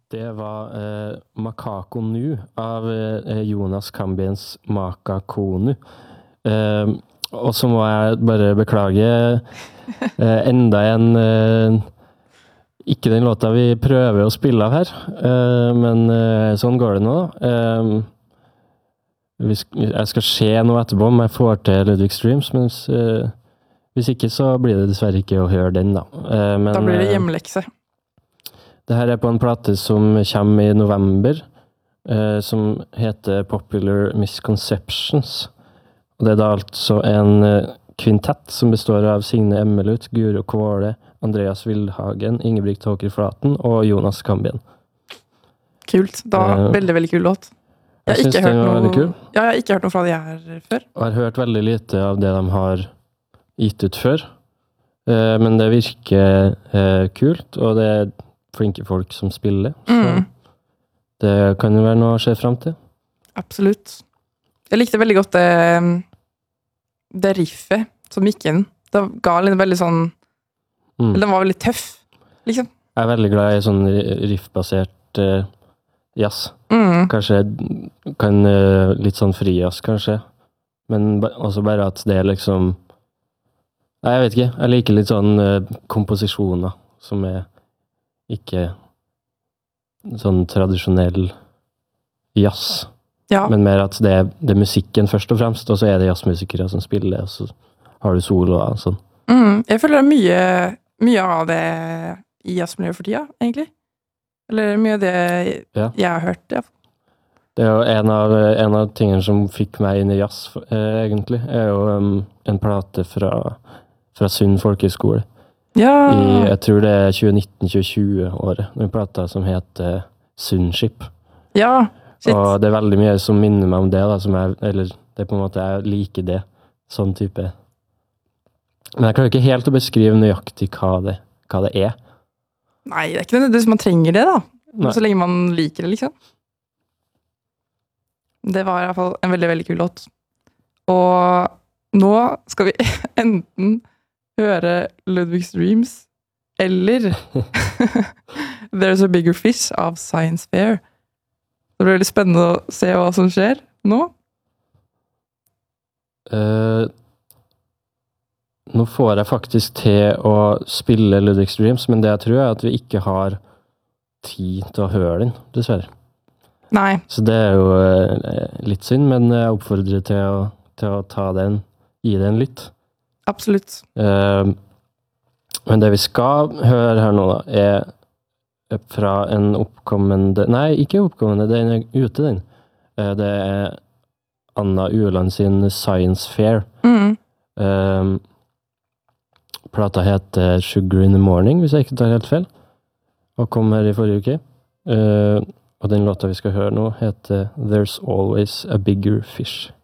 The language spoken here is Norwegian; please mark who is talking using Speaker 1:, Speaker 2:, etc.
Speaker 1: Det var Makako Nu av Jonas Kambiens Makakonu. Og så må jeg bare beklage enda en ikke den låta vi prøver å spille av her, men sånn går det nå. Jeg skal se noe etterpå om jeg får til Ludwig Streams, men hvis ikke så blir det dessverre ikke å høre den da. Men,
Speaker 2: da blir det hjemlekse.
Speaker 1: Det her er på en plate som kommer i november, som heter Popular Misconceptions. Og det er da altså en kvintett som består av Signe Emmelut, Guro Kvåle, Andreas Vildhagen, Ingebrigt Håker Flaten og Jonas Kambien.
Speaker 2: Kult. Da veldig, veldig kul låt.
Speaker 1: Jeg synes den var veldig kul.
Speaker 2: Ja, jeg har ikke hørt noe fra de her før.
Speaker 1: Og jeg har hørt veldig lite av det de har gitt ut før. Men det virker kult, og det er flinke folk som spiller. Så det kan jo være noe å se frem til.
Speaker 2: Absolutt. Jeg likte veldig godt det riffet som gikk inn. Det ga litt veldig sånn den var veldig tøff, liksom. Jeg
Speaker 1: er veldig glad i sånn riffbasert jazz. Kanskje kan litt sånn frijazz, kanskje. Men også bare at det er liksom nei, jeg vet ikke. Jeg liker litt sånn komposisjoner som er ikke sånn tradisjonell jazz.
Speaker 2: Ja.
Speaker 1: Men mer at det er musikken først og fremst, og så er det jazzmusikere som spiller, og så har du solo og sånn.
Speaker 2: Jeg føler det er mye av det i jazzmiljøet for tida, egentlig. Eller mye av det jeg har hørt, ja.
Speaker 1: Det er jo en av tingene som fikk meg inn i jazz, egentlig, er jo en plate fra Sund Folkeskole.
Speaker 2: Ja.
Speaker 1: Jeg tror det er 2019-2020-året. En plata som heter Sundskip.
Speaker 2: Ja, shit.
Speaker 1: Og det er veldig mye som minner meg om det, da, eller det er på en måte, jeg liker det, sånn type. Men jeg klarer ikke helt å beskrive nøyaktig hva det er.
Speaker 2: Nei, det er ikke nødvendigvis man trenger det, da. Nei. Så lenge man liker det, liksom. Det var i hvert fall en veldig, veldig kul låt. Og nå skal vi enten høre Ludwig's Dreams, eller There's a Bigger Fish av Science Fair. Det blir veldig spennende å se hva som skjer nå.
Speaker 1: Nå får jeg faktisk til å spille Ludwig's Dreams, men det jeg tror er at vi ikke har tid til å høre den, dessverre.
Speaker 2: Nei.
Speaker 1: Så det er jo litt synd, men jeg oppfordrer til å ta den, gi den lytt.
Speaker 2: Absolutt.
Speaker 1: Men det vi skal høre her nå da, er fra en oppkommende, nei, ikke oppkommende, den er ute den. Det er Anna Ueland sin Science Fair. Plata heter Sugar in the Morning, hvis jeg ikke tar helt feil. Og kom her i forrige uke. Og den låta vi skal høre nå heter There's Always a Bigger Fish.